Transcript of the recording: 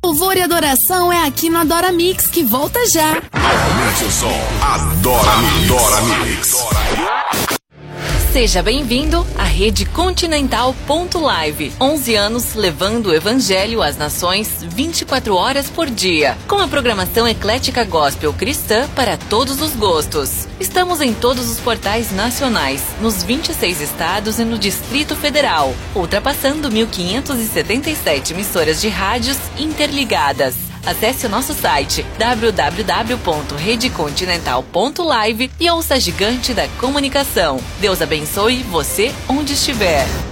louvor e adoração é aqui no Adora Mix, que volta já. Aumente o som. Adora Mix. Seja bem-vindo à Rede Continental.live. 11 anos levando o Evangelho às nações 24 horas por dia. Com a programação eclética gospel cristã para todos os gostos. Estamos em todos os portais nacionais, nos 26 estados e no Distrito Federal, ultrapassando 1.577 emissoras de rádios interligadas. Acesse o nosso site www.redecontinental.live e ouça a gigante da comunicação. Deus abençoe você onde estiver.